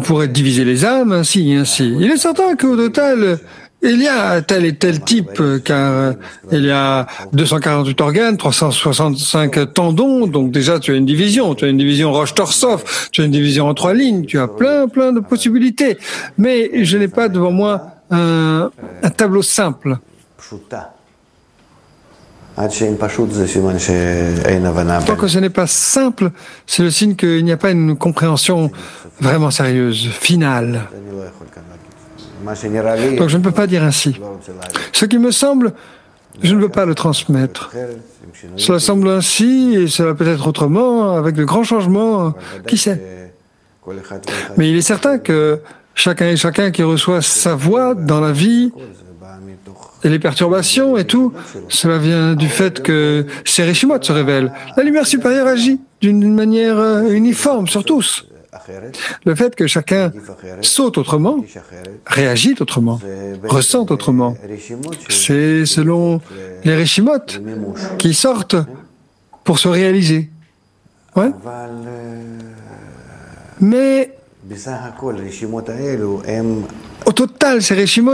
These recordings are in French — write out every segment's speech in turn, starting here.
pourrait diviser les âmes ainsi et ainsi. Il est certain qu'au total, il y a tel et tel type, car il y a 248 organes, 365 tendons, donc déjà tu as une division. Tu as une division Roche-Torsov, tu as une division en 3 lignes, tu as plein de possibilités. Mais je n'ai pas devant moi un tableau simple. Tant que ce n'est pas simple, c'est le signe qu'il n'y a pas une compréhension vraiment sérieuse, finale. Donc je ne peux pas dire ainsi. Ce qui me semble, je ne veux pas le transmettre. Cela semble ainsi, et cela peut être autrement, avec de grands changements, qui sait. Mais il est certain que chacun et chacun qui reçoit sa voix dans la vie, et les perturbations et tout, cela vient du fait que ces Rishimot se révèlent. La lumière supérieure agit d'une manière uniforme sur tous. Le fait que chacun saute autrement, réagit autrement, ressent autrement, c'est selon les Rishimot qui sortent pour se réaliser. Ouais. Mais au total, ces Rishimot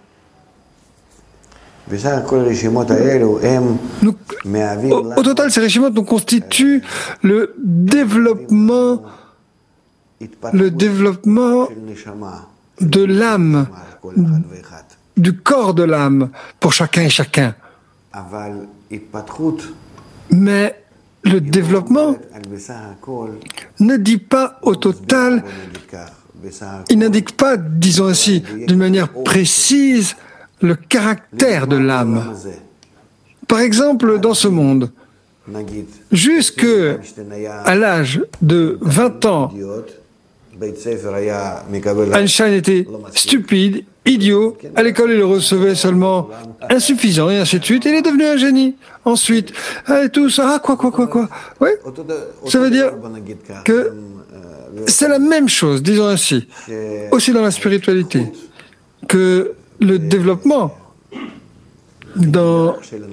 nous constituent le développement de l'âme, du corps de l'âme, pour chacun et chacun. Mais le développement ne dit pas au total, il n'indique pas, disons ainsi, d'une manière précise, le caractère de l'âme. Par exemple, dans ce monde, jusqu'à l'âge de 20 ans, Einstein était stupide, idiot, à l'école il le recevait seulement insuffisant et ainsi de suite, et il est devenu un génie. Ensuite, et tout ça, quoi. Oui, ça veut dire que c'est la même chose, disons ainsi, aussi dans la spiritualité, que le développement dans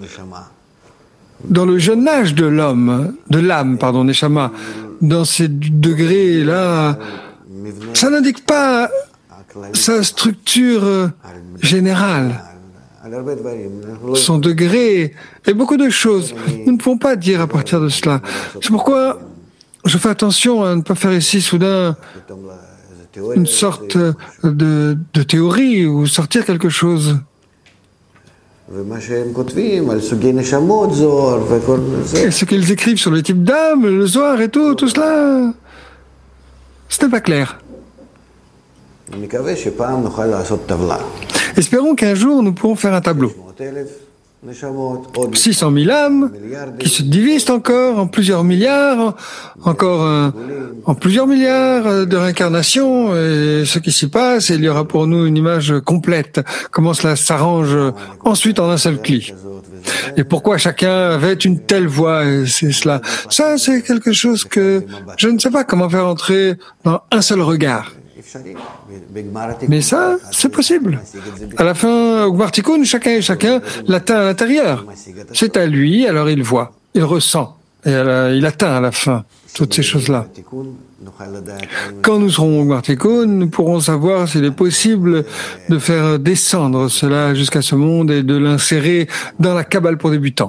le jeune âge de l'âme, Neshama, dans ces degrés-là, ça n'indique pas sa structure générale, son degré, et beaucoup de choses. Nous ne pouvons pas dire à partir de cela. C'est pourquoi je fais attention à ne pas faire ici soudain une sorte de théorie ou sortir quelque chose. Et ce qu'ils écrivent sur le type d'âme, le Zohar et tout cela, ce n'est pas clair. Espérons qu'un jour nous pourrons faire un tableau. 600 000 âmes qui se divisent encore en plusieurs milliards, en plusieurs milliards de réincarnations, et ce qui s'y passe, il y aura pour nous une image complète, comment cela s'arrange ensuite en un seul clic. Et pourquoi chacun avait une telle voix, c'est cela. Ça, c'est quelque chose que je ne sais pas comment faire entrer dans un seul regard. Mais ça, c'est possible. À la fin, au Gmar Tikkun, chacun et chacun l'atteint à l'intérieur. C'est à lui, alors il voit, il ressent, et il atteint à la fin toutes ces choses-là. Quand nous serons au Gmar Tikkun, nous pourrons savoir s'il est possible de faire descendre cela jusqu'à ce monde et de l'insérer dans la Kabbale pour débutants.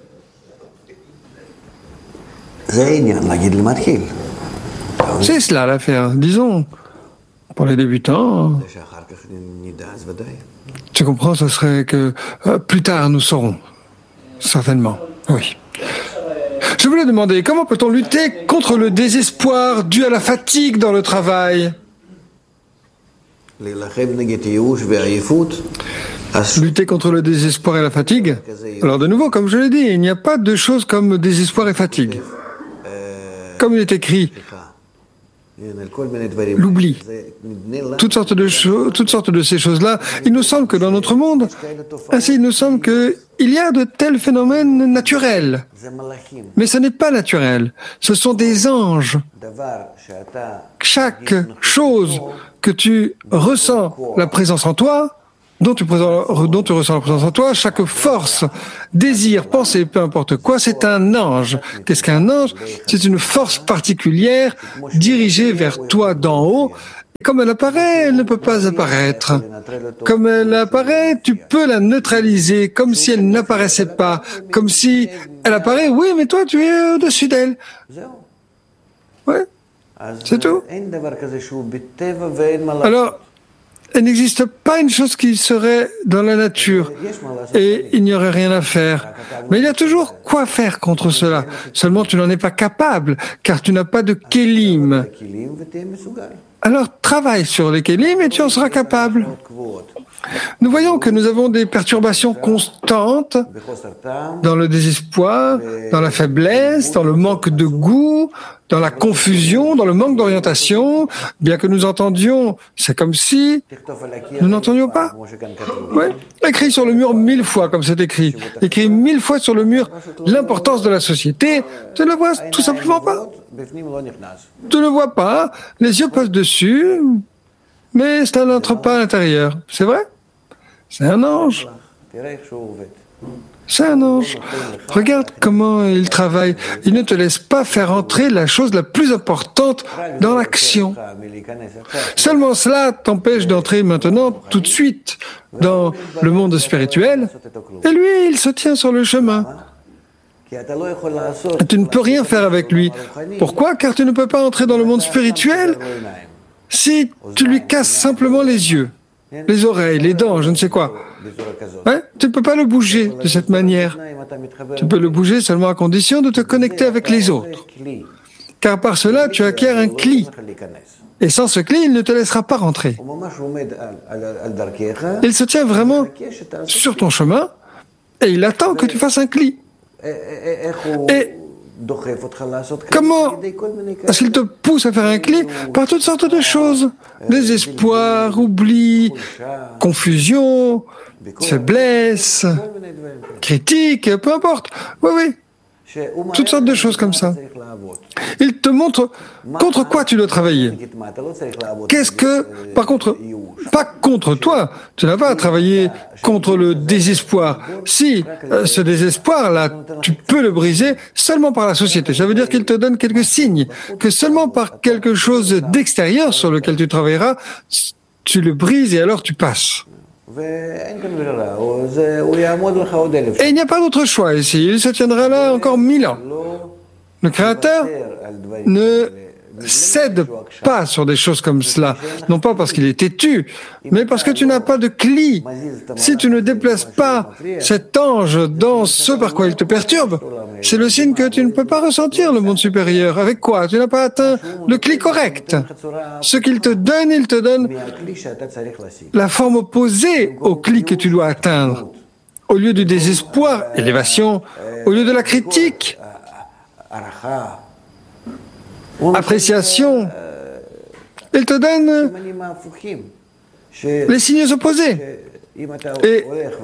C'est cela l'affaire, disons. Pour les débutants, tu comprends, ce serait que plus tard nous saurons, certainement, oui. Je voulais demander, comment peut-on lutter contre le désespoir dû à la fatigue dans le travail? Lutter contre le désespoir et la fatigue? Alors de nouveau, comme je l'ai dit, il n'y a pas de choses comme désespoir et fatigue. Comme il est écrit, l'oubli, toutes sortes de ces choses-là, il nous semble que dans notre monde, ainsi il nous semble qu'il y a de tels phénomènes naturels. Mais ce n'est pas naturel, ce sont des anges. Chaque chose que tu ressens la présence en toi, dont tu ressens la présence en toi, chaque force, désir, pensée, peu importe quoi, c'est un ange. Qu'est-ce qu'un ange? C'est une force particulière dirigée vers toi d'en haut Comme elle apparaît, elle ne peut pas apparaître. Comme elle apparaît, tu peux la neutraliser, comme si elle n'apparaissait pas. Comme si elle apparaît, oui, mais toi, tu es au-dessus d'elle. Ouais, c'est tout. Alors, il n'existe pas une chose qui serait dans la nature et il n'y aurait rien à faire. Mais il y a toujours quoi faire contre cela. Seulement, tu n'en es pas capable, car tu n'as pas de kélim. Alors, travaille sur les kélim et tu en seras capable. Nous voyons que nous avons des perturbations constantes dans le désespoir, dans la faiblesse, dans le manque de goût, dans la confusion, dans le manque d'orientation. Bien que nous entendions, c'est comme si nous n'entendions pas. Oui. Écrit sur le mur 1000 fois, comme c'est écrit. Écrit 1000 fois sur le mur l'importance de la société. Tu ne le vois tout simplement pas. Tu ne le vois pas. Les yeux passent dessus, mais ça n'entre pas à l'intérieur. C'est vrai? C'est un ange. C'est un ange. Regarde comment il travaille. Il ne te laisse pas faire entrer la chose la plus importante dans l'action. Seulement cela t'empêche d'entrer maintenant, tout de suite, dans le monde spirituel. Et lui, il se tient sur le chemin. Tu ne peux rien faire avec lui. Pourquoi? Car tu ne peux pas entrer dans le monde spirituel si tu lui casses simplement les yeux, les oreilles, les dents, je ne sais quoi. Hein? Tu ne peux pas le bouger de cette manière. Tu peux le bouger seulement à condition de te connecter avec les autres. Car par cela, tu acquiers un cli. Et sans ce cli, il ne te laissera pas rentrer. Il se tient vraiment sur ton chemin et il attend que tu fasses un cli. Et comment est-ce qu'il te pousse à faire un cli? Par toutes sortes de choses. Désespoir, oubli, confusion, faiblesse, critique, peu importe. Oui, oui. Toutes sortes de choses comme ça. Il te montre contre quoi tu dois travailler. Qu'est-ce que, par contre, pas contre toi, tu n'as pas à travailler contre le désespoir. Si ce désespoir-là, tu peux le briser seulement par la société. Ça veut dire qu'il te donne quelques signes, que seulement par quelque chose d'extérieur sur lequel tu travailleras, tu le brises et alors tu passes. Et il n'y a pas d'autre choix ici. Il se tiendra là encore 1000 ans. Le Créateur ne cède pas sur des choses comme cela. Non pas parce qu'il est têtu, mais parce que tu n'as pas de cli. Si tu ne déplaces pas cet ange dans ce par quoi il te perturbe, c'est le signe que tu ne peux pas ressentir le monde supérieur. Avec quoi? Tu n'as pas atteint le cli correct. Ce qu'il te donne, il te donne la forme opposée au cli que tu dois atteindre. Au lieu du désespoir, élévation. Au lieu de la critique, appréciation, il te donne les signes opposés. Et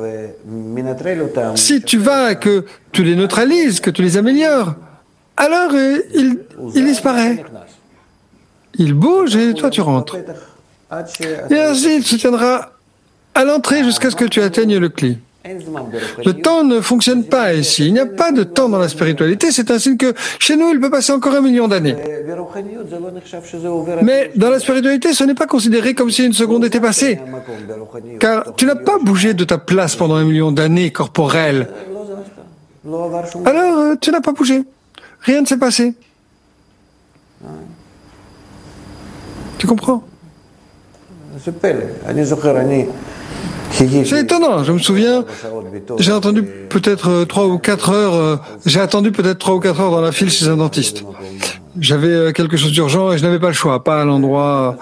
si tu vas et que tu les neutralises, que tu les améliores, alors il disparaît. Il bouge et toi tu rentres. Et ainsi il se tiendra à l'entrée jusqu'à ce que tu atteignes le cli. Le temps ne fonctionne pas ici. Il n'y a pas de temps dans la spiritualité. C'est un signe que chez nous, il peut passer encore 1 million d'années. Mais dans la spiritualité, ce n'est pas considéré comme si une seconde était passée. Car tu n'as pas bougé de ta place pendant 1 million d'années corporelles. Alors, tu n'as pas bougé. Rien ne s'est passé. Tu comprends? C'est étonnant, je me souviens, j'ai entendu peut-être 3 ou 4 heures, j'ai attendu peut-être 3 ou 4 heures dans la file chez un dentiste. J'avais quelque chose d'urgent et je n'avais pas le choix, pas à l'endroit.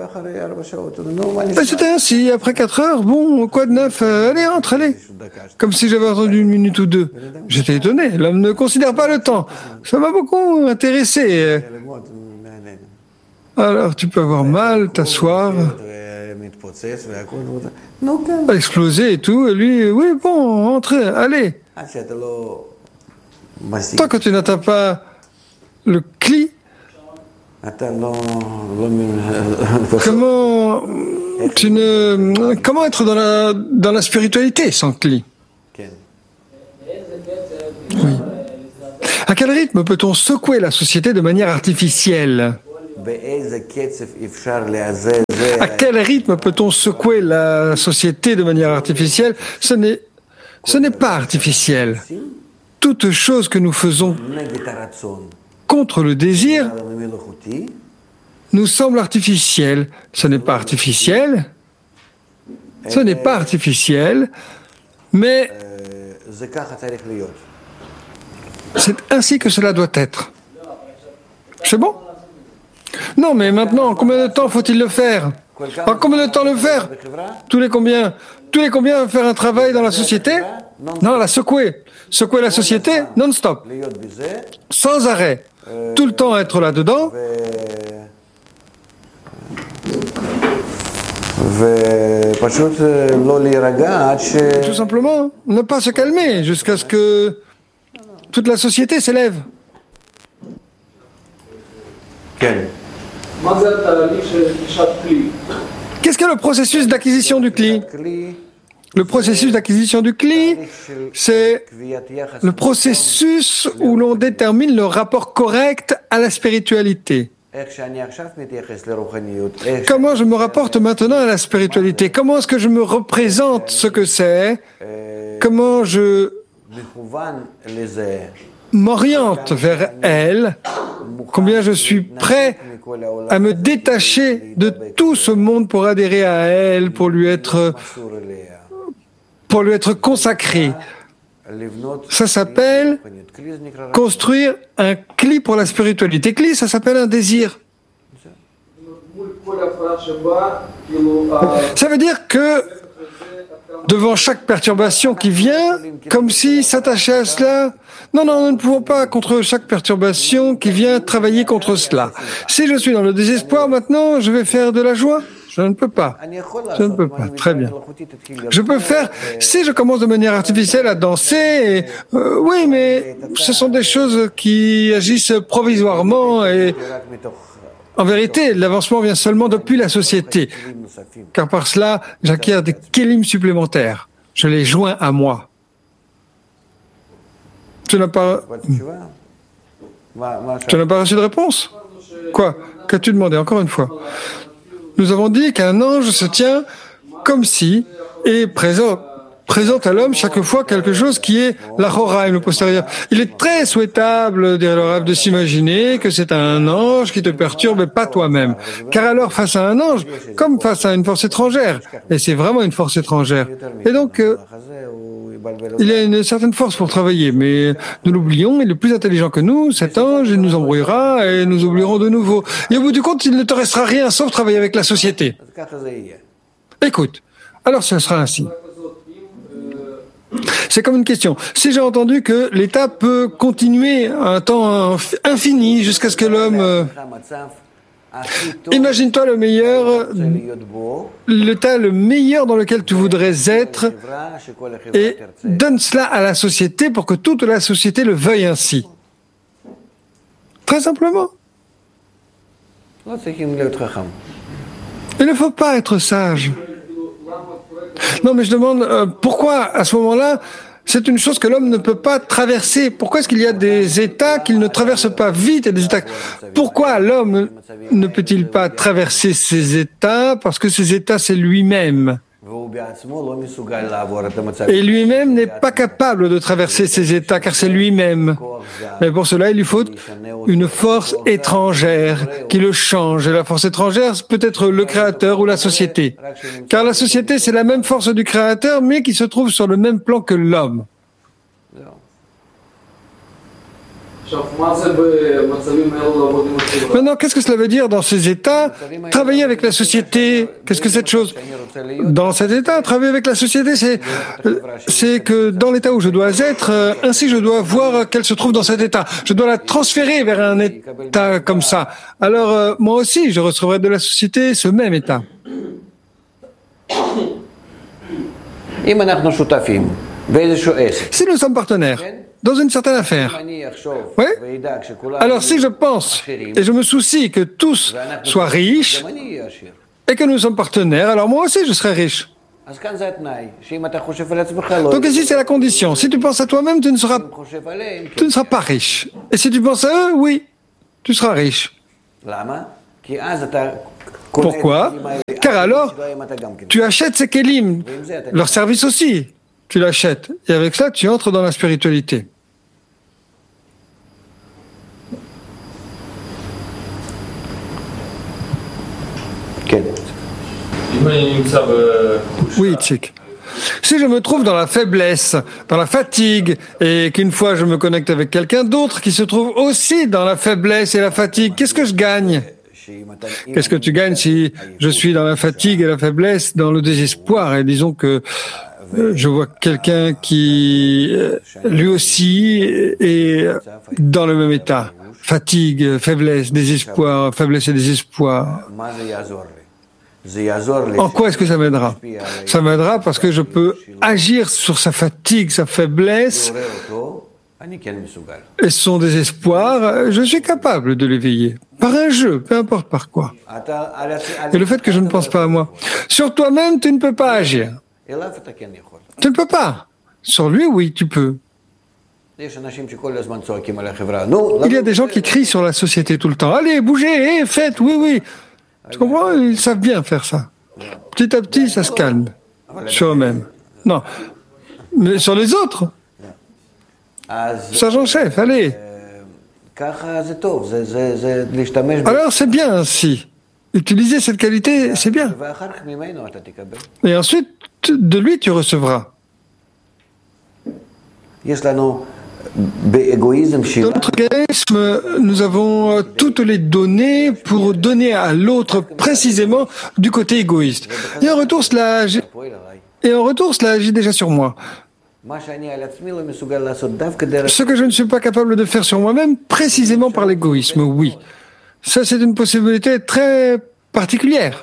Et c'était ainsi, après 4 heures, bon, quoi de neuf, allez, entre, allez. Comme si j'avais attendu 1 minute ou 2. J'étais étonné, l'homme ne considère pas le temps. Ça m'a beaucoup intéressé. Alors, tu peux avoir mal, t'asseoir, exploser et tout, et lui, oui, bon, entrez, allez. Tant que tu n'atteins pas le cli, comment être dans la spiritualité sans cli? Oui. À quel rythme peut-on secouer la société de manière artificielle? À quel rythme peut-on secouer la société de manière artificielle? Ce n'est pas artificiel. Toute chose que nous faisons contre le désir nous semble artificielle. Ce n'est pas artificiel. Ce n'est pas artificiel, mais c'est ainsi que cela doit être. C'est bon? Non, mais maintenant, en combien de temps faut-il le faire? En combien de temps le faire? Tous les combien? Tous les combien faire un travail dans la société? Non, la secouer. Secouer la société non-stop. Sans arrêt. Tout le temps être là-dedans. Tout simplement, ne pas se calmer jusqu'à ce que toute la société s'élève. Qu'est-ce que le processus d'acquisition du cli? Le processus d'acquisition du cli, c'est le processus où l'on détermine le rapport correct à la spiritualité. Comment je me rapporte maintenant à la spiritualité? Comment est-ce que je me représente ce que c'est? Comment je m'oriente vers elle? Combien je suis prêt à me détacher de tout ce monde pour adhérer à elle, pour lui être consacré. Ça s'appelle construire un cli pour la spiritualité. Cli, ça s'appelle un désir. Ça veut dire que devant chaque perturbation qui vient, comme si s'attacher à cela, non, nous ne pouvons pas, contre chaque perturbation qui vient, travailler contre cela. Si je suis dans le désespoir maintenant, je vais faire de la joie? Je ne peux pas. Je ne peux pas. Très bien. Je peux faire, si je commence de manière artificielle à danser, oui, mais ce sont des choses qui agissent provisoirement et en vérité, l'avancement vient seulement depuis la société. Car par cela, j'acquiers des kélim supplémentaires. Je les joins à moi. Tu n'as pas reçu de réponse? Quoi? Qu'as-tu demandé encore une fois? Nous avons dit qu'un ange se tient comme si et présente à l'homme chaque fois quelque chose qui est l'achoraim, le postérieur. Il est très souhaitable, dirait le Rav, de s'imaginer que c'est un ange qui te perturbe et pas toi-même. Car alors, face à un ange, comme face à une force étrangère, et c'est vraiment une force étrangère, et donc il y a une certaine force pour travailler, mais nous l'oublions, il est plus intelligent que nous, cet ange, il nous embrouillera et nous oublierons de nouveau. Et au bout du compte, il ne te restera rien sauf travailler avec la société. Écoute, alors ce sera ainsi. C'est comme une question. Si j'ai entendu que l'État peut continuer un temps infini jusqu'à ce que l'homme... Imagine-toi l'état le meilleur dans lequel tu voudrais être et donne cela à la société pour que toute la société le veuille ainsi. Très simplement. Il ne faut pas être sage. Non, mais je demande pourquoi, à ce moment-là, c'est une chose que l'homme ne peut pas traverser. Pourquoi est-ce qu'il y a des états qu'il ne traverse pas vite et des états... Pourquoi l'homme ne peut-il pas traverser ces états? Parce que ces états, c'est lui-même. Et lui-même n'est pas capable de traverser ces états, car c'est lui-même. Mais pour cela, il lui faut une force étrangère qui le change. Et la force étrangère peut être le créateur ou la société. Car la société, c'est la même force du créateur, mais qui se trouve sur le même plan que l'homme. Maintenant, qu'est-ce que cela veut dire dans ces états? Travailler avec la société, qu'est-ce que cette chose? Dans cet état, travailler avec la société, c'est que dans l'état où je dois être, ainsi je dois voir qu'elle se trouve dans cet état. Je dois la transférer vers un état comme ça. Alors, moi aussi, je recevrai de la société ce même état. Si nous sommes partenaires, dans une certaine affaire. Oui? Alors si je pense et je me soucie que tous soient riches et que nous sommes partenaires, alors moi aussi je serai riche. Donc ici c'est la condition. Si tu penses à toi-même, tu ne seras pas riche. Et si tu penses à eux, oui, tu seras riche. Pourquoi? Car alors, tu achètes ces kelim, leur service aussi, tu l'achètes. Et avec ça, tu entres dans la spiritualité. Oui, Tchik. Si je me trouve dans la faiblesse, dans la fatigue, et qu'une fois je me connecte avec quelqu'un d'autre qui se trouve aussi dans la faiblesse et la fatigue, qu'est-ce que je gagne? Qu'est-ce que tu gagnes si je suis dans la fatigue et la faiblesse, dans le désespoir? Et disons que je vois quelqu'un qui, lui aussi, est dans le même état. Fatigue, faiblesse, désespoir, faiblesse et désespoir. En quoi est-ce que ça m'aidera? Ça m'aidera parce que je peux agir sur sa fatigue, sa faiblesse et son désespoir. Je suis capable de l'éveiller. Par un jeu, peu importe par quoi. Et le fait que je ne pense pas à moi. Sur toi-même, tu ne peux pas agir. Tu ne peux pas. Sur lui, oui, tu peux. Il y a des gens qui crient sur la société tout le temps. Allez, bougez, faites, oui, oui. Tu comprends? Ils savent bien faire ça. Petit à petit, ça se calme. Sur eux-mêmes. Non. Mais sur les autres. Sergent chef, allez. Alors c'est bien ainsi. Utiliser cette qualité, c'est bien. Et ensuite, de lui, tu recevras. Dans notre égoïsme, nous avons toutes les données pour donner à l'autre précisément du côté égoïste. Et en retour, cela agit déjà sur moi. Ce que je ne suis pas capable de faire sur moi-même, précisément par l'égoïsme, oui. Ça, c'est une possibilité très particulière.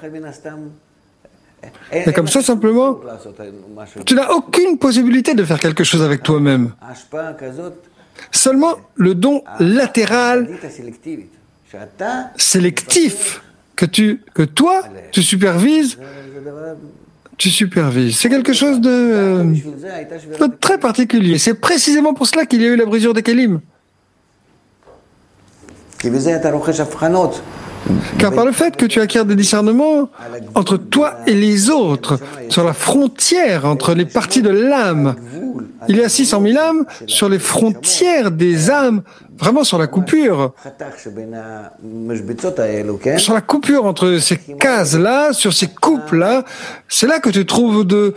Et comme ça, simplement, tu n'as aucune possibilité de faire quelque chose avec toi-même. Seulement le don latéral, sélectif, que toi, tu supervises. C'est quelque chose de très particulier. C'est précisément pour cela qu'il y a eu la brisure des Kélim. Car par le fait que tu acquiers des discernements entre toi et les autres, sur la frontière entre les parties de l'âme, il y a 600 000 âmes sur les frontières des âmes, vraiment sur la coupure. Sur la coupure entre ces cases-là, sur ces coupes-là, c'est là que tu trouves de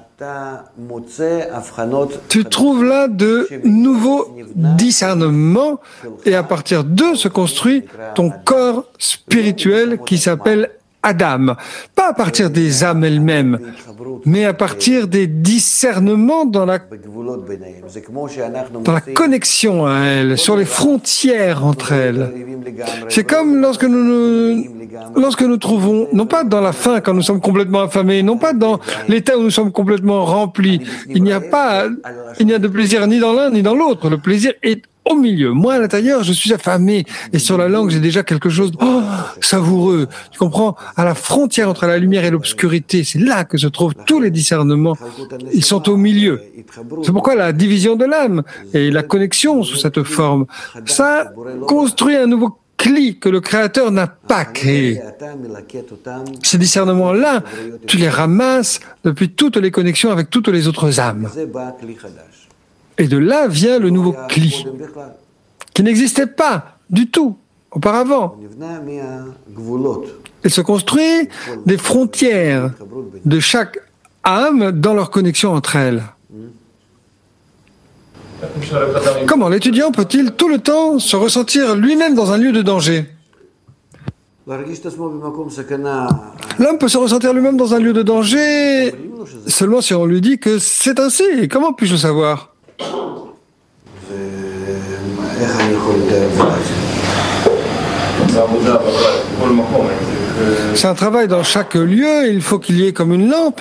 nouveaux discernements et à partir d'eux se construit ton corps spirituel qui s'appelle Adam. Pas à partir des âmes elles-mêmes, mais à partir des discernements dans la connexion à elles, sur les frontières entre elles. C'est comme lorsque nous trouvons, non pas dans la faim quand nous sommes complètement affamés, non pas dans l'état où nous sommes complètement remplis. Il n'y a de plaisir ni dans l'un ni dans l'autre. Le plaisir est au milieu. Moi, à l'intérieur, je suis affamé. Et sur la langue, j'ai déjà quelque chose de savoureux. Tu comprends? À la frontière entre la lumière et l'obscurité, c'est là que se trouvent tous les discernements. Ils sont au milieu. C'est pourquoi la division de l'âme et la connexion sous cette forme, ça construit un nouveau cli que le Créateur n'a pas créé. Ces discernements-là, tu les ramasses depuis toutes les connexions avec toutes les autres âmes. Et de là vient le nouveau cli, qui n'existait pas du tout auparavant. Il se construit des frontières de chaque âme dans leur connexion entre elles. Comment l'étudiant peut-il tout le temps se ressentir lui-même dans un lieu de danger? L'homme peut se ressentir lui-même dans un lieu de danger seulement si on lui dit que c'est ainsi. Et comment puis-je le savoir? C'est un travail dans chaque lieu, il faut qu'il y ait comme une lampe.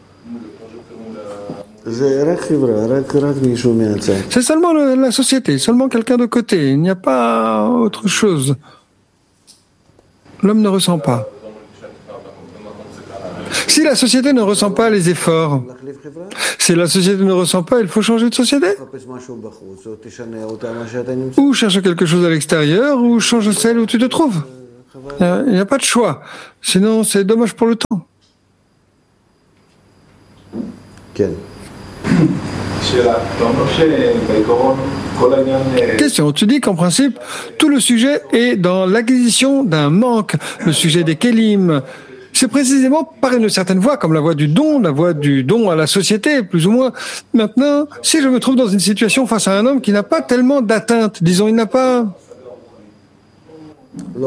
C'est seulement la société, seulement quelqu'un de côté, il n'y a pas autre chose. L'homme ne ressent pas. Si la société ne ressent pas les efforts, si la société ne ressent pas, il faut changer de société. Ou cherche quelque chose à l'extérieur, ou change celle où tu te trouves. Il n'y a pas de choix. Sinon, c'est dommage pour le temps. Question. Tu dis qu'en principe, tout le sujet est dans l'acquisition d'un manque, le sujet des kélim. C'est précisément par une certaine voie, comme la voie du don à la société, plus ou moins. Maintenant, si je me trouve dans une situation face à un homme qui n'a pas tellement d'atteinte, disons, il n'a pas... Il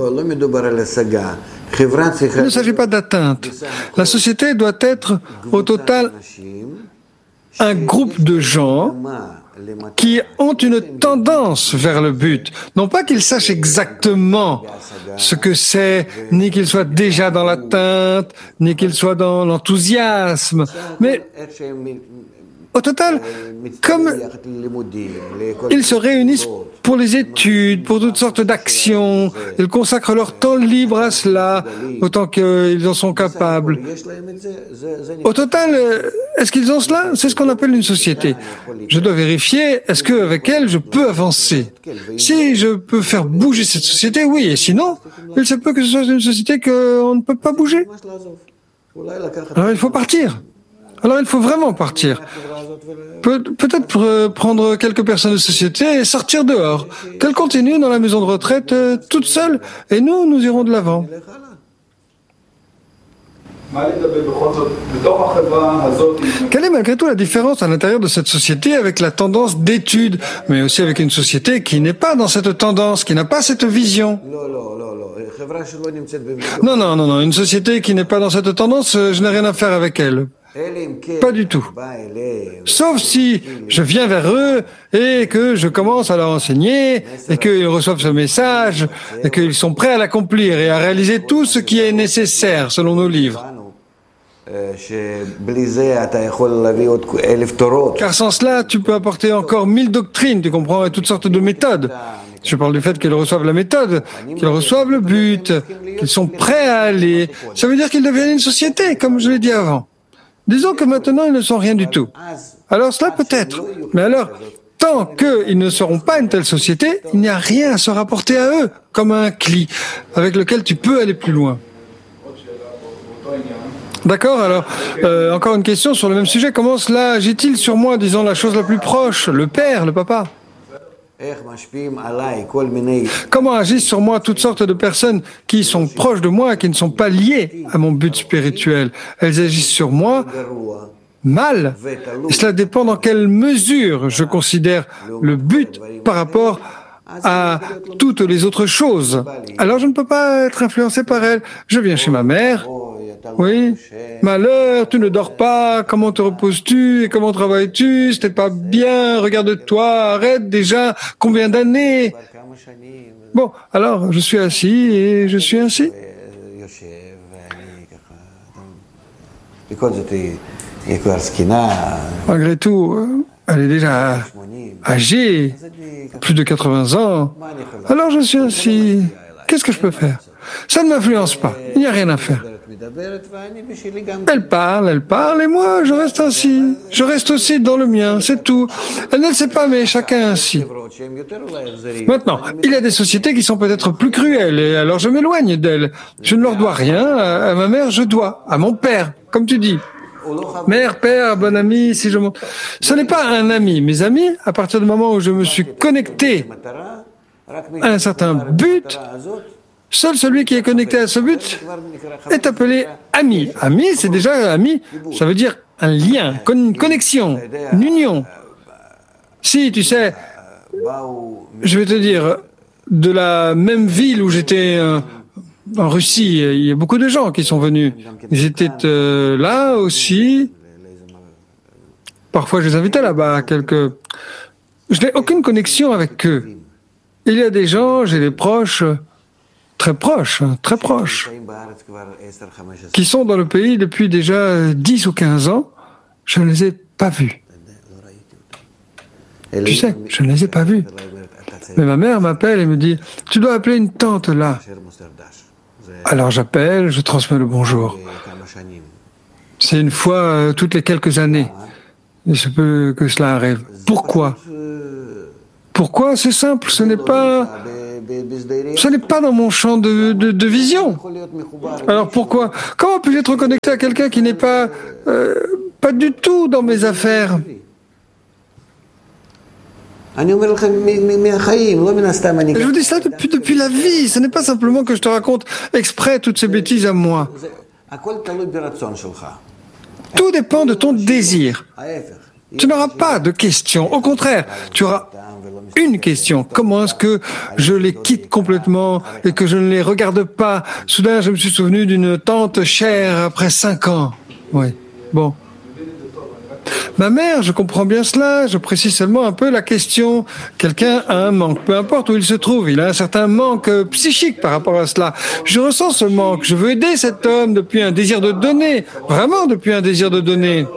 ne s'agit pas d'atteinte. La société doit être, au total, un groupe de gens qui ont une tendance vers le but. Non pas qu'ils sachent exactement ce que c'est, ni qu'ils soient déjà dans l'atteinte, ni qu'ils soient dans l'enthousiasme, mais au total, comme ils se réunissent pour les études, pour toutes sortes d'actions, ils consacrent leur temps libre à cela, autant qu'ils en sont capables. Au total, est-ce qu'ils ont cela? C'est ce qu'on appelle une société. Je dois vérifier, est-ce qu'avec elle, je peux avancer? Si je peux faire bouger cette société, oui, et sinon, il se peut que ce soit une société qu'on ne peut pas bouger. Alors il faut partir. Alors il faut vraiment partir. Peut-être prendre quelques personnes de société et sortir dehors. Qu'elles continuent dans la maison de retraite toutes seules, et nous irons de l'avant. Quelle est malgré tout la différence à l'intérieur de cette société avec la tendance d'étude, mais aussi avec une société qui n'est pas dans cette tendance, qui n'a pas cette vision? Non, une société qui n'est pas dans cette tendance, je n'ai rien à faire avec elle. Pas du tout. Sauf si je viens vers eux et que je commence à leur enseigner et qu'ils reçoivent ce message et qu'ils sont prêts à l'accomplir et à réaliser tout ce qui est nécessaire selon nos livres. Car sans cela, tu peux apporter encore 1000 doctrines, tu comprends, et toutes sortes de méthodes. Je parle du fait qu'ils reçoivent la méthode, qu'ils reçoivent le but, qu'ils sont prêts à aller. Ça veut dire qu'ils deviennent une société, comme je l'ai dit avant. Disons que maintenant, ils ne sont rien du tout. Alors cela peut-être. Mais alors, tant qu'ils ne seront pas une telle société, il n'y a rien à se rapporter à eux, comme un cli, avec lequel tu peux aller plus loin. D'accord, alors, encore une question sur le même sujet. Comment cela agit-il sur moi, disons la chose la plus proche, le père, le papa? Comment agissent sur moi toutes sortes de personnes qui sont proches de moi et qui ne sont pas liées à mon but spirituel? Elles agissent sur moi mal. Et cela dépend dans quelle mesure je considère le but par rapport à toutes les autres choses. Alors je ne peux pas être influencé par elles. Je viens chez ma mère. Oui, malheur, tu ne dors pas, comment te reposes-tu et comment travailles-tu? C'était pas bien, regarde-toi, arrête déjà, combien d'années? Bon, alors je suis assis et je suis ainsi. Malgré tout, elle est déjà âgée, plus de 80 ans. Alors je suis assis. Qu'est-ce que je peux faire? Ça ne m'influence pas, il n'y a rien à faire. Elle parle, et moi, je reste assis. Je reste aussi dans le mien, c'est tout. Elle ne le sait pas, mais chacun ainsi. Maintenant, il y a des sociétés qui sont peut-être plus cruelles, et alors je m'éloigne d'elles. Je ne leur dois rien, à ma mère, je dois. À mon père, comme tu dis. Mère, père, bon ami, si je monte. Ce n'est pas un ami. Mes amis, à partir du moment où je me suis connecté à un certain but, seul celui qui est connecté à ce but est appelé ami. Ami, c'est déjà ami, ça veut dire un lien, une connexion, une union. Si, tu sais, je vais te dire, de la même ville où j'étais en Russie, il y a beaucoup de gens qui sont venus. Ils étaient là aussi. Parfois, je les invitais là-bas, quelques... Je n'ai aucune connexion avec eux. Il y a des gens, j'ai des proches... très proches, qui sont dans le pays depuis déjà 10 ou 15 ans, je ne les ai pas vus. Tu sais, je ne les ai pas vus. Mais ma mère m'appelle et me dit, tu dois appeler une tante là. Alors j'appelle, je transmets le bonjour. C'est une fois toutes les quelques années. Il se peut que cela arrive. Pourquoi ? Pourquoi ? C'est simple, ce n'est pas Ce n'est pas dans mon champ de vision. Alors pourquoi? Comment puis-je être connecté à quelqu'un qui n'est pas du tout dans mes affaires? Et je vous dis ça depuis la vie. Ce n'est pas simplement que je te raconte exprès toutes ces bêtises à moi. Tout dépend de ton désir. Tu n'auras pas de question. Au contraire, tu auras une question. Comment est-ce que je les quitte complètement et que je ne les regarde pas? Soudain, je me suis souvenu d'une tante chère après 5 ans. Oui, bon. Ma mère, je comprends bien cela, je précise seulement un peu la question. Quelqu'un a un manque, peu importe où il se trouve, il a un certain manque psychique par rapport à cela. Je ressens ce manque, je veux aider cet homme depuis un désir de donner, vraiment depuis un désir de donner.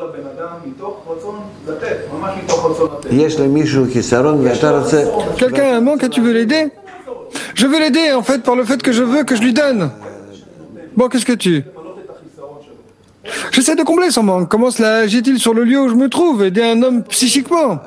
Quelqu'un a un manque et tu veux l'aider? Je veux l'aider en fait par le fait que je veux que je lui donne. Bon, qu'est-ce que tu... J'essaie de combler son manque. Comment cela agit-il sur le lieu où je me trouve? Aider un homme psychiquement?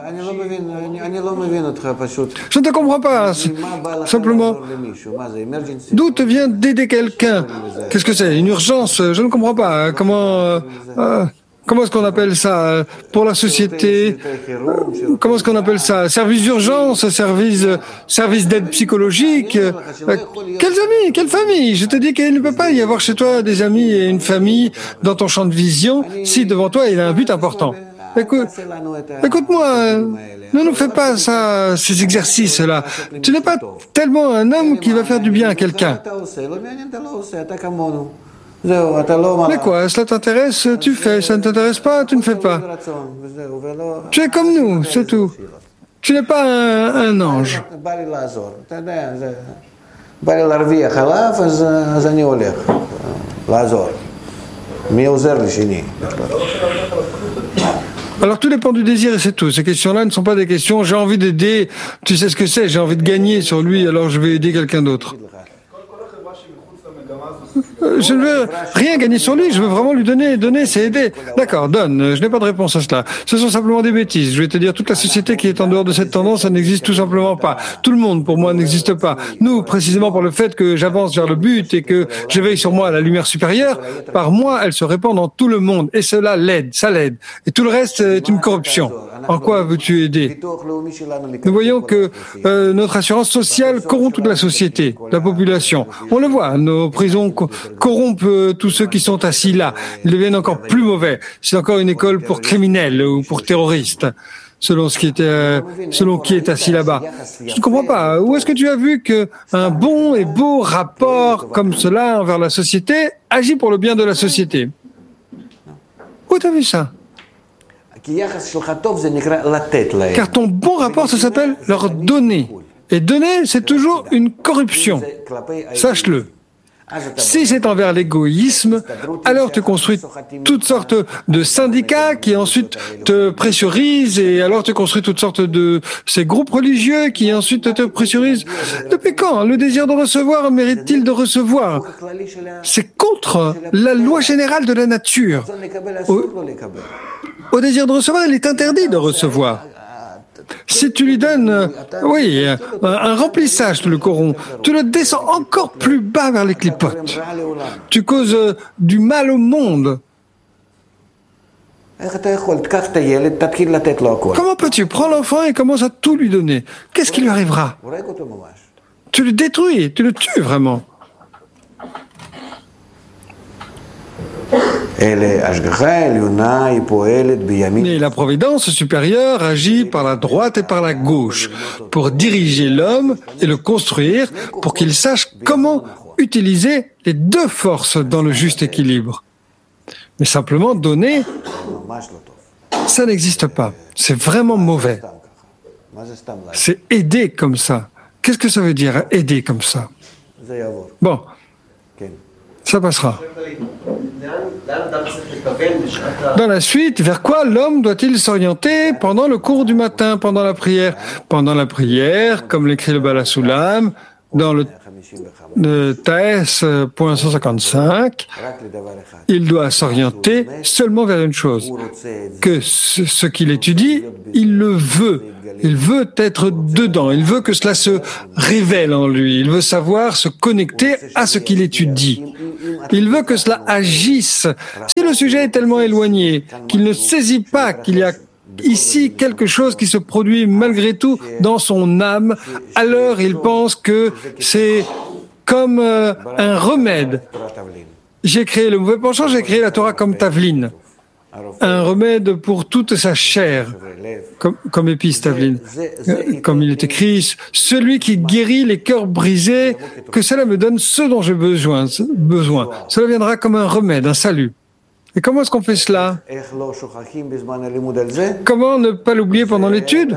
Je ne te comprends pas. Simplement, d'où te vient d'aider quelqu'un? Qu'est-ce que c'est? Une urgence? Je ne comprends pas. Comment est-ce qu'on appelle ça pour la société? Comment est-ce qu'on appelle ça? Service d'urgence, service d'aide psychologique? Quels amis? Quelle famille? Je te dis qu'il ne peut pas y avoir chez toi des amis et une famille dans ton champ de vision si devant toi il y a un but important. Écoute-moi, ne nous fais pas ça, ces exercices-là. Tu n'es pas tellement un homme qui va faire du bien à quelqu'un. Mais quoi, cela t'intéresse, tu fais, ça ne t'intéresse pas, tu ne fais pas. Tu es comme nous, c'est tout. Tu n'es pas un ange. Alors tout dépend du désir et c'est tout. Ces questions-là ne sont pas des questions, j'ai envie d'aider, tu sais ce que c'est, j'ai envie de gagner sur lui, alors je vais aider quelqu'un d'autre. Je ne veux rien gagner sur lui, je veux vraiment lui donner, c'est aider. D'accord, donne, je n'ai pas de réponse à cela. Ce sont simplement des bêtises. Je vais te dire, toute la société qui est en dehors de cette tendance, ça n'existe tout simplement pas. Tout le monde, pour moi, n'existe pas. Nous, précisément par le fait que j'avance vers le but et que j'éveille sur moi la lumière supérieure, par moi, elle se répand dans tout le monde. Et cela l'aide, ça l'aide. Et tout le reste est une corruption. En quoi veux-tu aider? Nous voyons que notre assurance sociale corrompt toute la société, la population. On le voit, nos prisons corrompent tous ceux qui sont assis là. Ils deviennent encore plus mauvais. C'est encore une école pour criminels ou pour terroristes, selon qui est assis là-bas. Je ne comprends pas. Où est-ce que tu as vu qu'un bon et beau rapport comme cela envers la société agit pour le bien de la société? Où tu as vu ça? Car ton bon rapport, ça s'appelle leur donner. Et donner, c'est toujours une corruption. Sache-le. Si c'est envers l'égoïsme, alors tu construis toutes sortes de syndicats qui ensuite te pressurisent et alors tu construis toutes sortes de ces groupes religieux qui ensuite te pressurisent. Depuis quand le désir de recevoir mérite-t-il de recevoir? C'est contre la loi générale de la nature. Au désir de recevoir, il est interdit de recevoir. Si tu lui donnes, un remplissage, tu le corromps. Tu le descends encore plus bas vers les clipotes. Tu causes du mal au monde. Comment peux-tu prendre l'enfant et commencer à tout lui donner? Qu'est-ce qui lui arrivera? Tu le détruis, tu le tues vraiment. Mais la providence supérieure agit par la droite et par la gauche pour diriger l'homme et le construire pour qu'il sache comment utiliser les deux forces dans le juste équilibre. Mais simplement donner, ça n'existe pas. C'est vraiment mauvais. C'est aider comme ça. Qu'est-ce que ça veut dire, aider comme ça? Bon. Ça passera. Dans la suite, vers quoi l'homme doit-il s'orienter pendant le cours du matin, pendant la prière? Pendant la prière, comme l'écrit le Bala Soulam, dans le TAS.155, il doit s'orienter seulement vers une chose, que ce qu'il étudie, il le veut, Il veut être dedans. Il veut que cela se révèle en lui. Il veut savoir se connecter à ce qu'il étudie. Il veut que cela agisse. Si le sujet est tellement éloigné qu'il ne saisit pas qu'il y a ici quelque chose qui se produit malgré tout dans son âme, alors il pense que c'est comme un remède. J'ai créé le mauvais penchant, j'ai créé la Torah comme Tavlin, un remède pour toute sa chair, comme épice Tavlin. Comme il est écrit, celui qui guérit les cœurs brisés, que cela me donne ce dont j'ai besoin. Cela viendra comme un remède, un salut. Et comment est-ce qu'on fait cela? Comment ne pas l'oublier pendant l'étude?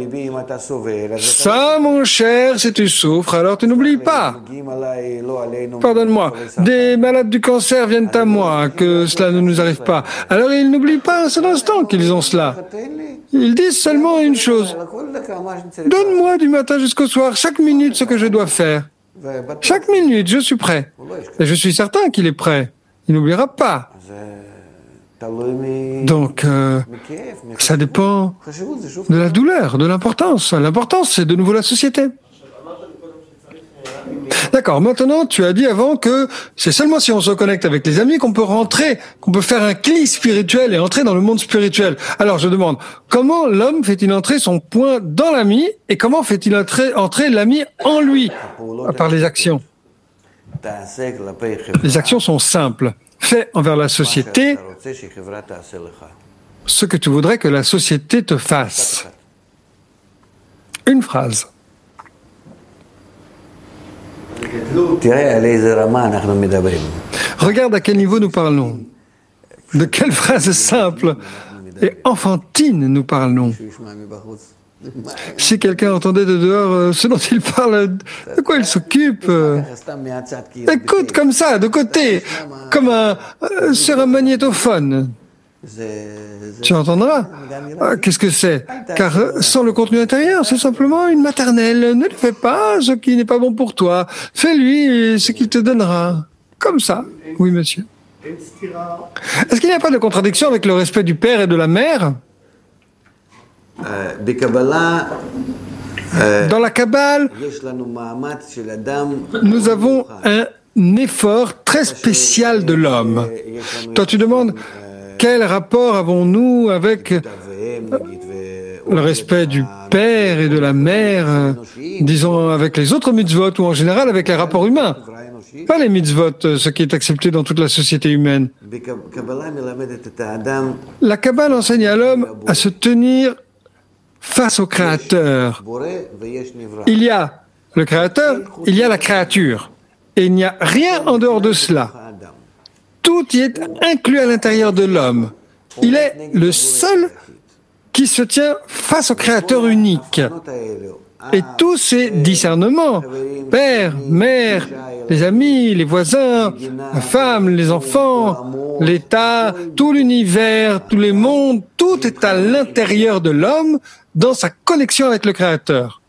Ça, mon cher, si tu souffres, alors tu n'oublies pas. Pardonne-moi, des malades du cancer viennent à moi, que cela ne nous arrive pas. Alors ils n'oublient pas un seul instant qu'ils ont cela. Ils disent seulement une chose. Donne-moi du matin jusqu'au soir, chaque minute, ce que je dois faire. Chaque minute, je suis prêt. Et je suis certain qu'il est prêt. Il n'oubliera pas. Donc, ça dépend de la douleur, de l'importance. L'importance, c'est de nouveau la société. D'accord, maintenant, tu as dit avant que c'est seulement si on se connecte avec les amis qu'on peut rentrer, qu'on peut faire un cli spirituel et entrer dans le monde spirituel. Alors, je demande, comment l'homme fait-il entrer son point dans l'ami et comment fait-il entrer l'ami en lui, par les actions? Les actions sont simples. Fais envers la société ce que tu voudrais que la société te fasse. Une phrase. Regarde à quel niveau nous parlons. De quelle phrase simple et enfantine nous parlons. Si quelqu'un entendait de dehors ce dont il parle, de quoi il s'occupe, écoute comme ça, de côté, comme sur un magnétophone. Tu entendras. Qu'est-ce que c'est? Car sans le contenu intérieur, c'est simplement une maternelle. Ne lui fais pas ce qui n'est pas bon pour toi. Fais-lui ce qu'il te donnera. Comme ça. Oui, monsieur. Est-ce qu'il n'y a pas de contradiction avec le respect du père et de la mère? Dans la Kabbale, nous avons un effort très spécial de l'homme. Toi, tu demandes quel rapport avons-nous avec le respect du père et de la mère, disons avec les autres mitzvot ou en général avec les rapports humains. Pas les mitzvot, ce qui est accepté dans toute la société humaine. La Kabbale enseigne à l'homme à se tenir face au Créateur. Il y a le Créateur, il y a la créature. Et il n'y a rien en dehors de cela. Tout y est inclus à l'intérieur de l'homme. Il est le seul qui se tient face au Créateur unique. Et tous ces discernements, père, mère, les amis, les voisins, la femme, les enfants, l'État, tout l'univers, tous les mondes, tout est à l'intérieur de l'homme dans sa connexion avec le Créateur.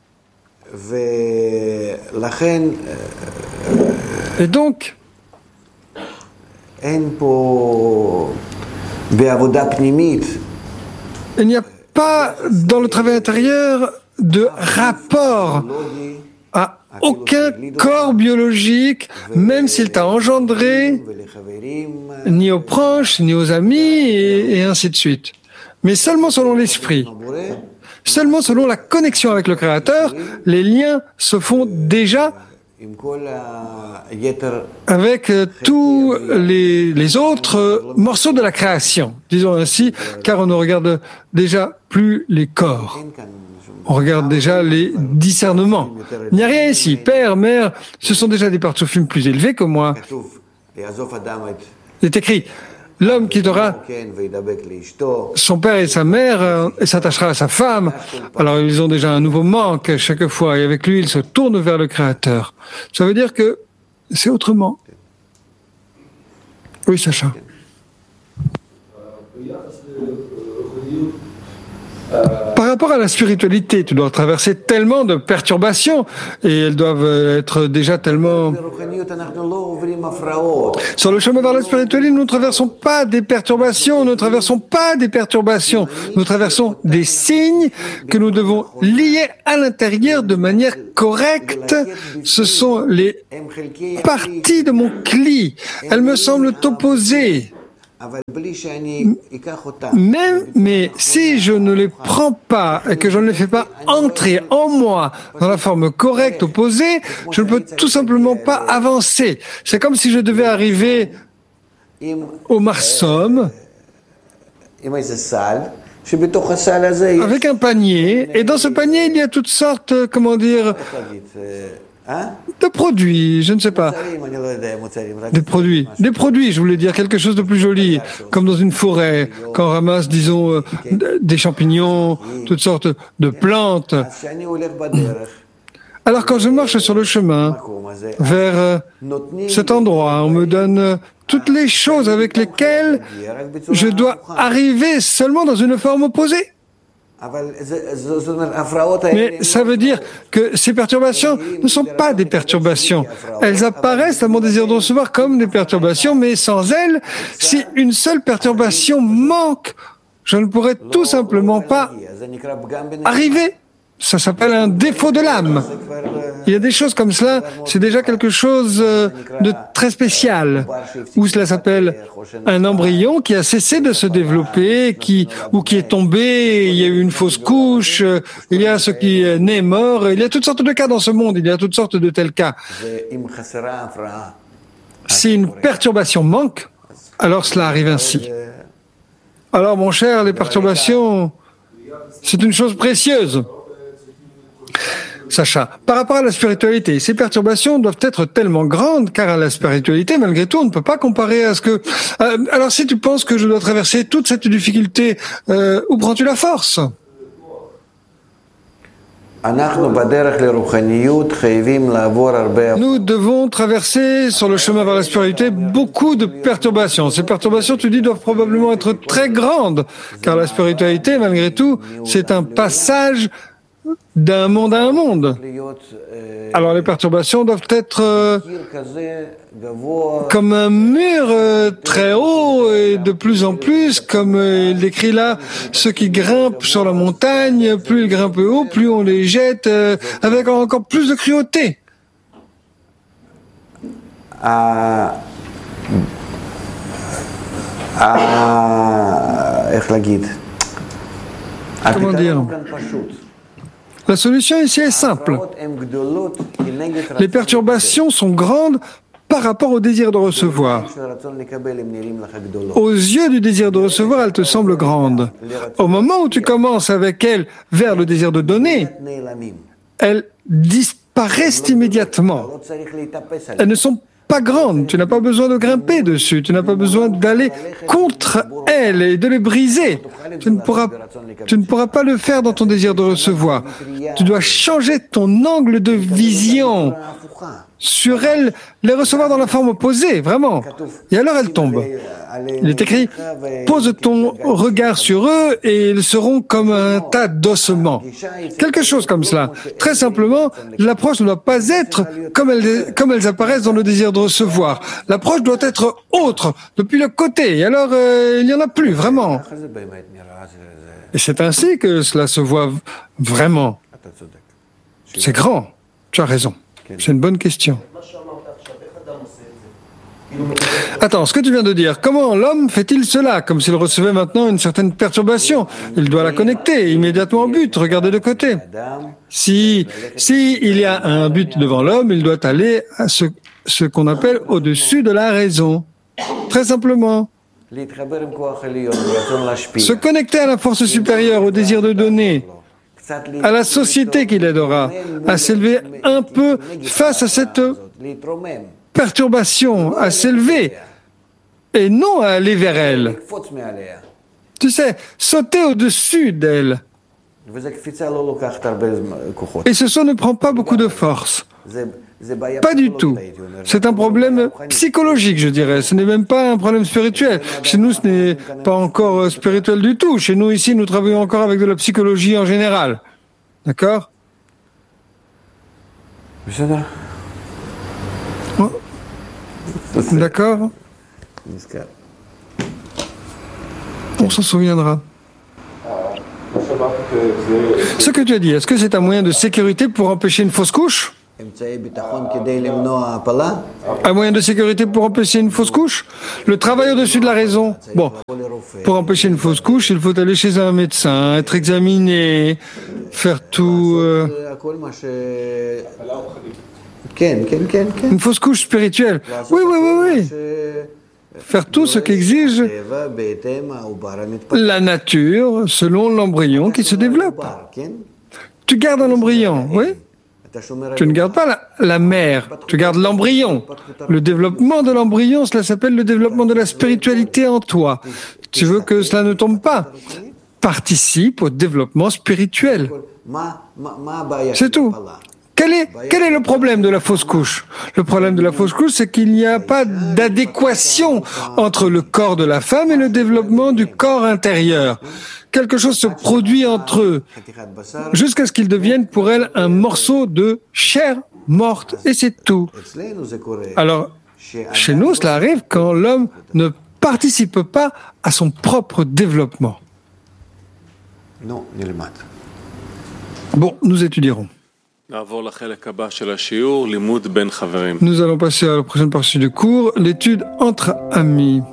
Et donc, il n'y a pas dans le travail intérieur de rapport à aucun corps biologique, même s'il t'a engendré, ni aux proches, ni aux amis, et ainsi de suite. Mais seulement selon l'esprit, seulement selon la connexion avec le Créateur, les liens se font déjà avec tous les autres morceaux de la création, disons ainsi, car on ne regarde déjà plus les corps. On regarde déjà les discernements. Il n'y a rien ici. Père, mère, ce sont déjà des partsoufim plus élevés que moi. Il est écrit, l'homme quittera son père et sa mère et s'attachera à sa femme. Alors ils ont déjà un nouveau manque à chaque fois et avec lui, ils se tournent vers le Créateur. Ça veut dire que c'est autrement. Oui, Sacha. 'Par rapport à la spiritualité, tu dois traverser tellement de perturbations et elles doivent être déjà tellement... Sur le chemin vers la spiritualité, nous ne traversons pas des perturbations, nous ne traversons pas des perturbations, nous traversons des signes que nous devons lier à l'intérieur de manière correcte. Ce sont les parties de mon cli. Elles me semblent opposées. Mais si je ne les prends pas et que je ne les fais pas entrer en moi dans la forme correcte opposée, je ne peux tout simplement pas avancer. C'est comme si je devais arriver au Marsum avec un panier, et dans ce panier il y a toutes sortes, de produits, je ne sais pas. Des produits, je voulais dire quelque chose de plus joli, comme dans une forêt, quand on ramasse, disons, des champignons, toutes sortes de plantes. Alors quand je marche sur le chemin vers cet endroit, on me donne toutes les choses avec lesquelles je dois arriver seulement dans une forme opposée. Mais ça veut dire que ces perturbations ne sont pas des perturbations. Elles apparaissent à mon désir de recevoir comme des perturbations, mais sans elles, si une seule perturbation manque, je ne pourrais tout simplement pas arriver. Ça s'appelle un défaut de l'âme. Il y a des choses comme cela, c'est déjà quelque chose de très spécial. Ou cela s'appelle un embryon qui a cessé de se développer, ou qui est tombé, il y a eu une fausse couche, il y a ce qui est né mort, il y a toutes sortes de cas dans ce monde, il y a toutes sortes de tels cas. Si une perturbation manque, alors cela arrive ainsi. Alors mon cher, les perturbations, c'est une chose précieuse. Sacha, par rapport à la spiritualité, ces perturbations doivent être tellement grandes, car à la spiritualité, malgré tout, on ne peut pas comparer à ce que... alors si tu penses que je dois traverser toute cette difficulté, où prends-tu la force ? Nous devons traverser sur le chemin vers la spiritualité beaucoup de perturbations. Ces perturbations, tu dis, doivent probablement être très grandes, car la spiritualité, malgré tout, c'est un passage d'un monde à un monde. Alors les perturbations doivent être comme un mur très haut et de plus en plus, comme il décrit là, ceux qui grimpent sur la montagne, plus ils grimpent haut, plus on les jette avec encore plus de cruauté. Comment dire ? La solution ici est simple. Les perturbations sont grandes par rapport au désir de recevoir. Aux yeux du désir de recevoir, elles te semblent grandes. Au moment où tu commences avec elles vers le désir de donner, elles disparaissent immédiatement. Elles ne sont pas grandes, tu n'as pas besoin de grimper dessus, tu n'as pas besoin d'aller contre elles et de les briser. Tu ne pourras pas le faire dans ton désir de recevoir. Tu dois changer ton angle de vision sur elles, les recevoir dans la forme opposée, vraiment. Et alors elles tombent. Il est écrit, pose ton regard sur eux et ils seront comme un tas d'ossements. Quelque chose comme cela. Très simplement, l'approche ne doit pas être comme elles apparaissent dans le désir de recevoir. L'approche doit être autre, depuis le côté. Et alors, il n'y en a plus, vraiment. Et c'est ainsi que cela se voit vraiment. C'est grand. Tu as raison. C'est une bonne question. Attends, ce que tu viens de dire, comment l'homme fait-il cela? Comme s'il recevait maintenant une certaine perturbation. Il doit la connecter immédiatement au but, regarder de côté. Si il y a un but devant l'homme, il doit aller à ce qu'on appelle au-dessus de la raison. Très simplement. Se connecter à la force supérieure, au désir de donner, à la société qui l'aidera, à s'élever un peu face à cette perturbation, à s'élever, et non à aller vers elle. Tu sais, sauter au-dessus d'elle. Et ce saut ne prend pas beaucoup de force. Pas du tout. C'est un problème psychologique, je dirais. Ce n'est même pas un problème spirituel. Chez nous, ce n'est pas encore spirituel du tout. Chez nous, ici, nous travaillons encore avec de la psychologie en général. D'accord ? Oh. D'accord ? On s'en souviendra. Ce que tu as dit, est-ce que c'est un moyen de sécurité pour empêcher une fausse couche ? Un moyen de sécurité pour empêcher une fausse couche ? Le travail au-dessus de la raison. Bon, pour empêcher une fausse couche, il faut aller chez un médecin, être examiné, faire tout... Une fausse couche spirituelle. Oui. Faire tout ce qu'exige la nature selon l'embryon qui se développe. Tu gardes un embryon, oui ? Tu ne gardes pas la mère, tu gardes l'embryon. Le développement de l'embryon, cela s'appelle le développement de la spiritualité en toi. Tu veux que cela ne tombe pas ? Participe au développement spirituel. C'est tout. Quel est le problème de la fausse couche ? Le problème de la fausse couche, c'est qu'il n'y a pas d'adéquation entre le corps de la femme et le développement du corps intérieur. Quelque chose se produit entre eux, jusqu'à ce qu'ils deviennent pour elle un morceau de chair morte, et c'est tout. Alors, chez nous, cela arrive quand l'homme ne participe pas à son propre développement. Bon, nous étudierons. Nous allons passer à la prochaine partie du cours, l'étude entre amis.